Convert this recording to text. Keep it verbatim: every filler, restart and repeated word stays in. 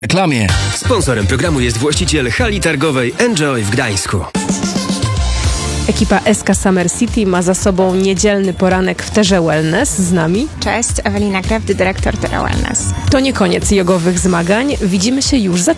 Reklamie. Sponsorem programu jest właściciel hali targowej Enjoy w Gdańsku. Ekipa S K Summer City ma za sobą niedzielny poranek w Terze Wellness z nami. Cześć, Ewelina Krewdy, dyrektor Terra Wellness. To nie koniec jogowych zmagań. Widzimy się już za